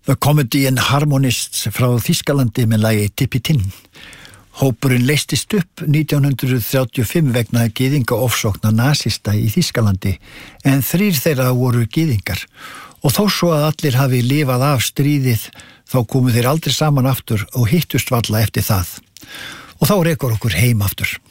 The Comedy and Harmonists frá Þýskalandi með lagi Tippitinn. Hópurinn leystist upp 1935 vegna gyðingaofsókna nasista í Þýskalandi, en 3 þeirra voru gyðingar. Og þó svo að allir hafi lifað af stríðið, þá komu þeir aldrei saman aftur og hittust varla eftir það. Og þá rekur okkur heim aftur.